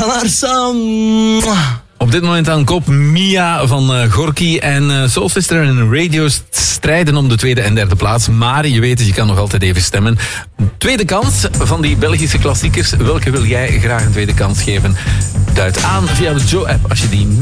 Galarsa. Op dit moment aan kop Mia van Gorky en Soul Sister en Radio strijden om de tweede en derde plaats. Maar je weet het, je kan nog altijd even stemmen. Tweede kans van die Belgische klassiekers. Welke wil jij graag een tweede kans geven? Duid aan via de Joe-app als je die